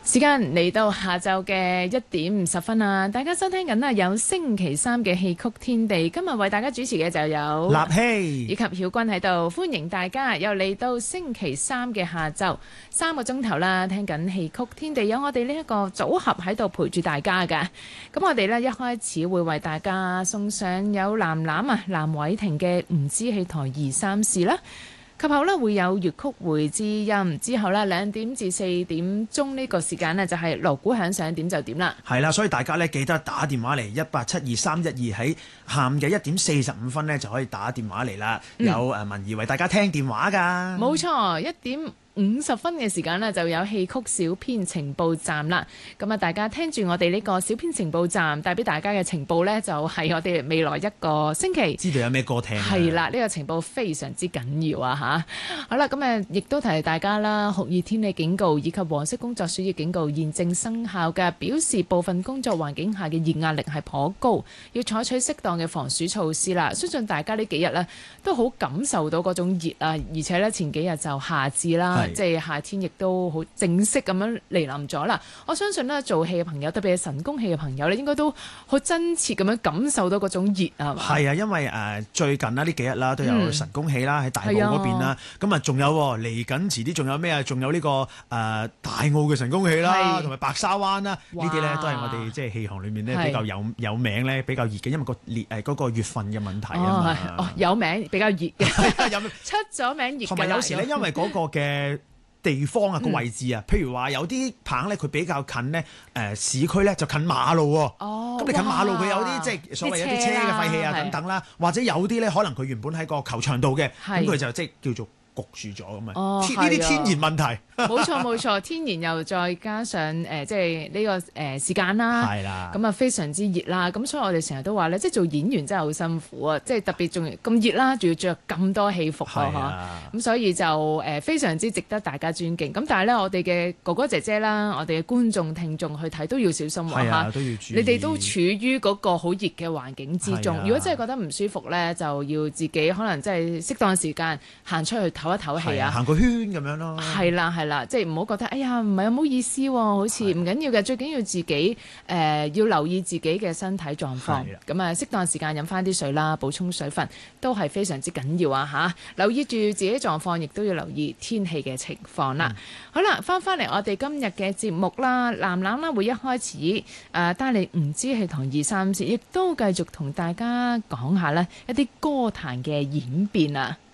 時間嚟到下晝嘅1:50啦，大家收聽緊啦，有星期三嘅戲曲天地，今日為大家主持嘅就有立希以及曉君喺度，歡迎大家又嚟到星期三嘅下晝3個鐘頭啦，聽緊戲曲天地，有我哋呢一個組合喺度陪住大家㗎。咁我哋呢，一開始會為大家送上有藍藍藍偉霆嘅唔知戲台二三事啦。及後咧會有粵曲會知音，之後咧2點至4點鐘呢個時間呢，就係鑼鼓響上點就點啦。 係啦，所以大家咧記得打電話嚟1872312，喺下午嘅1:45呢，就可以打電話嚟啦。有文儀為大家聽電話㗎。 冇錯，1:50嘅時間呢，就有戲曲小編情報站啦。咁啊，大家聽住我哋呢個小編情報站帶俾大家嘅情報呢，就係我哋未來一個星期知道有咩歌聽。 係啦，呢個情報非常之緊要啊吓。好啦，咁亦都提大家啦，酷熱天氣警告以及黃色工作暑熱警告現正生效嘅，表示部分工作環境下嘅熱壓力係頗高，要採取適當嘅防暑措施啦。相信大家呢幾日呢都好感受到嗰種熱啊，而且呢前幾日就夏至啦，即係夏天亦都好正式咁樣嚟臨咗啦。我相信呢做戲嘅朋友，特別係神功戲嘅朋友咧，應該都好真切咁樣感受到嗰種熱啊嘛。係啊，因為最近啦呢幾日啦都有神功戲啦喺大澳嗰邊啦，咁啊仲有嚟緊遲啲仲有咩啊？仲有呢個大澳嘅神功戲啦，同埋白沙灣啦，呢啲咧都係我哋即係戲行裏面咧比較有名咧比較熱嘅，因為嗰個月份嘅問題啊嘛。有名比較熱嘅，出咗名熱嘅。 同埋有時咧，因為嗰個嘅地方啊個位置啊，譬如話有啲棚咧，佢比較近咧市區咧就近馬路喎。咁你近馬路佢有啲即係所謂有啲車嘅廢氣啊等等啦，或者有啲咧可能佢原本喺個球場度嘅，咁佢就即係叫做焗住咗咁啊。呢啲天然問題。冇錯，天然又再加上即係呢個時間啦，咁啊非常之熱啦，咁所以我哋成日都話咧，即係做演員真係好辛苦啊，即係特別仲咁熱啦，仲要着咁多戲服咁所以就非常之值得大家尊敬。咁但係咧，我哋嘅哥哥姐姐啦，我哋嘅觀眾聽眾去睇都要小心喎， 都要注意。 你哋都處於嗰個好熱嘅環境之中，如果真係覺得唔舒服咧，就要自己可能即係適當時間行出去唞一唞氣啊， 行個圈咁樣咯。 係啦，即係唔好覺得哎呀唔係唔好意思喎，好似唔緊要嘅，最緊要自己要留意自己嘅身體狀況，咁啊適當時間飲翻啲水啦，補充水分都係非常之緊要啊嚇！留意住自己狀況，亦都要留意天氣嘅情況啦。好啦，翻嚟我哋今日嘅節目啦，藍藍啦會一開始帶嚟唔知戲台二三事，亦都繼續同大家講下呢一啲歌壇嘅演變啊。